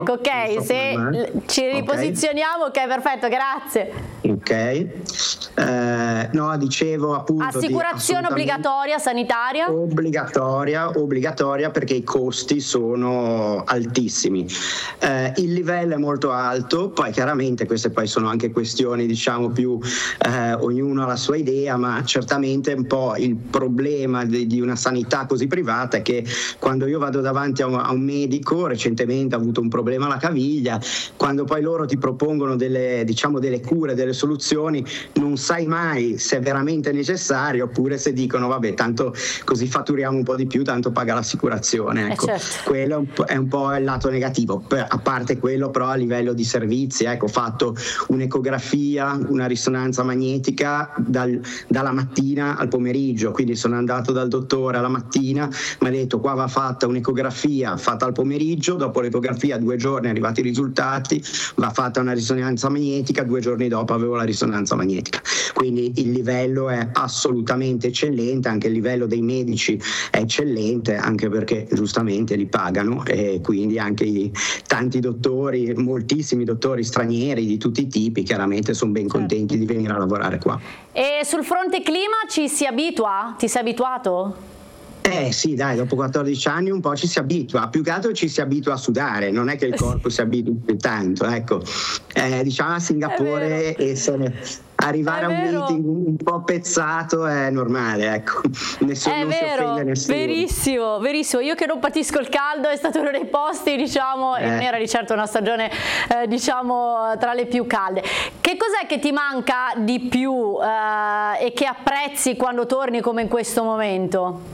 Ok, se ci riposizioniamo, ok, perfetto, grazie. Ok, no, dicevo appunto assicurazione obbligatoria sanitaria? Obbligatoria perché i costi sono altissimi, il livello è molto alto, poi chiaramente queste poi sono anche questioni diciamo più ognuno ha la sua idea, ma certamente un po' il problema di una sanità così privata è che quando io vado davanti a un medico, recentemente ho avuto un problema alla caviglia, quando poi loro ti propongono delle cure, delle soluzioni, non sai mai se è veramente necessario oppure se dicono vabbè tanto così fatturiamo un po' di più, tanto paga l'assicurazione, ecco. Certo. Quello è un po' il lato negativo. A parte quello però a livello di servizi, ecco, ho fatto un'ecografia, una risonanza magnetica dalla mattina al pomeriggio, quindi sono andato dal dottore alla mattina, mi ha detto qua va fatta un'ecografia fatta al pomeriggio, dopo l'ecografia 2 giorni arrivati i risultati, va fatta una risonanza magnetica, 2 giorni dopo avevo la risonanza magnetica, quindi il livello è assolutamente eccellente, anche il livello dei medici è eccellente, anche perché giustamente li pagano e quindi anche i tanti dottori, moltissimi dottori stranieri di tutti i tipi chiaramente sono ben contenti di venire a lavorare qua. E sul fronte clima ci si abitua? Ti sei abituato? Sì, dai, dopo 14 anni un po' ci si abitua, più che altro ci si abitua a sudare, non è che il corpo si abitua più tanto, ecco. Diciamo a Singapore arrivare a un meeting un po' pezzato è normale, ecco. Non si offende nessuno. Verissimo. Io che non patisco il caldo, è stato uno dei posti, diciamo, e non era di certo una stagione, diciamo, tra le più calde. Che cos'è che ti manca di più e che apprezzi quando torni come in questo momento?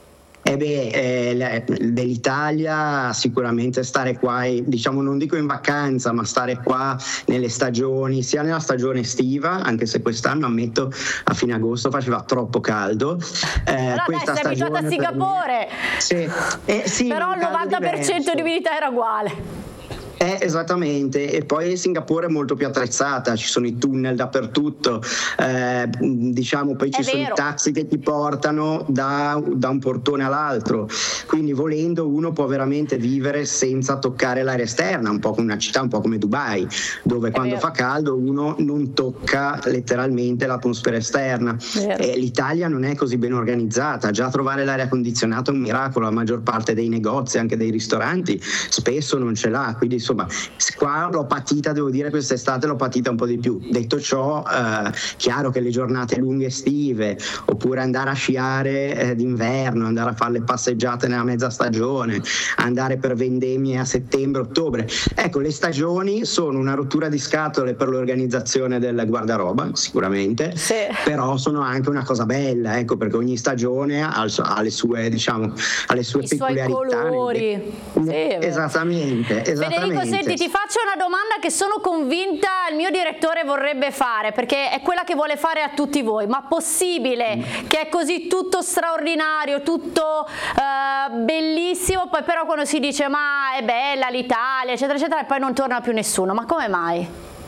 Dell'Italia sicuramente stare qua, diciamo non dico in vacanza, ma stare qua nelle stagioni, sia nella stagione estiva, anche se quest'anno ammetto a fine agosto faceva troppo caldo. Questa sei abituata a Singapore, sì, però il 90% di umidità era uguale. Esattamente, e poi Singapore è molto più attrezzata, ci sono i tunnel dappertutto, diciamo poi ci sono i taxi che ti portano da un portone all'altro, quindi volendo uno può veramente vivere senza toccare l'aria esterna, un po' come una città un po' come Dubai, dove quando fa caldo uno non tocca letteralmente l'atmosfera esterna. L'Italia non è così ben organizzata, già trovare l'aria condizionata è un miracolo, la maggior parte dei negozi, anche dei ristoranti spesso non ce l'ha, quindi insomma qua l'ho patita, devo dire quest'estate l'ho patita un po' di più. Detto ciò, chiaro che le giornate lunghe estive oppure andare a sciare d'inverno, andare a fare le passeggiate nella mezza stagione, andare per vendemmie a settembre-ottobre, ecco, le stagioni sono una rottura di scatole per l'organizzazione del guardaroba sicuramente, però sono anche una cosa bella, ecco, perché ogni stagione ha le sue, diciamo, alle sue peculiarità, suoi colori. Esattamente. Federico, senti, ti faccio una domanda che sono convinta il mio direttore vorrebbe fare, perché è quella che vuole fare a tutti voi, ma possibile che è così tutto straordinario, tutto bellissimo, poi però quando si dice ma è bella l'Italia eccetera eccetera e poi non torna più nessuno, ma come mai?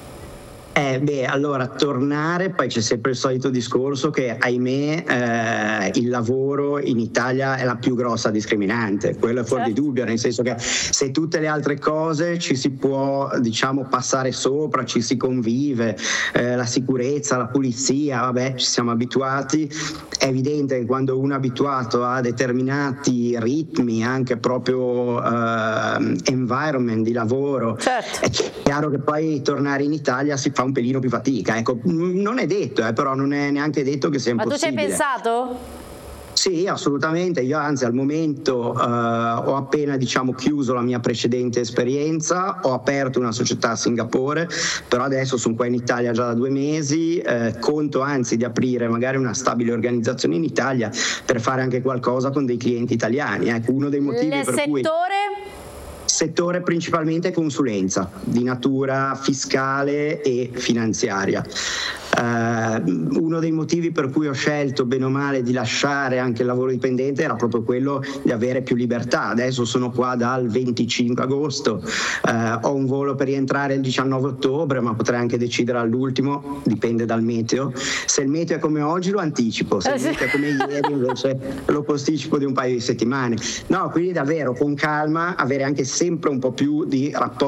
Allora tornare, poi c'è sempre il solito discorso che ahimè il lavoro in Italia è la più grossa discriminante, quello è fuori di dubbio, nel senso che se tutte le altre cose ci si può, diciamo, passare sopra, ci si convive, la sicurezza, la pulizia, vabbè, ci siamo abituati, è evidente che quando uno è abituato a determinati ritmi, anche proprio environment di lavoro, è chiaro che poi tornare in Italia si fa un pelino più fatica, ecco, non è detto, però non è neanche detto che sia impossibile. Ma tu ci hai pensato? Sì, assolutamente, io anzi al momento ho appena, diciamo, chiuso la mia precedente esperienza, ho aperto una società a Singapore, però adesso sono qua in Italia già da 2 mesi, conto anzi di aprire magari una stabile organizzazione in Italia per fare anche qualcosa con dei clienti italiani, ecco, uno dei motivi per cui... Settore principalmente consulenza di natura fiscale e finanziaria. Uno dei motivi per cui ho scelto bene o male di lasciare anche il lavoro dipendente era proprio quello di avere più libertà. Adesso sono qua dal 25 agosto, ho un volo per rientrare il 19 ottobre, ma potrei anche decidere all'ultimo, dipende dal meteo. Se il meteo è come oggi lo anticipo, se il meteo è come ieri invece lo posticipo di un paio di settimane. No, quindi davvero con calma, avere anche sempre un po' più di rapporto